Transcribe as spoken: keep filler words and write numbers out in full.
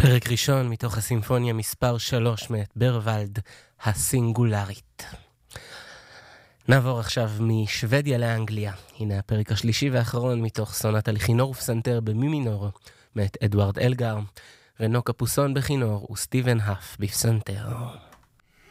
פרק ראשון מתוך הסימפוניה מספר שלוש מאת ברוולד, הסינגולרית. נעבור עכשיו משוודיה לאנגליה. הנה הפרק השלישי והאחרון מתוך סונטה לכינור ופסנתר במי מינור מאת אדוארד אלגר, רנו קפוסון בכינור וסטיבן האף בפסנתר.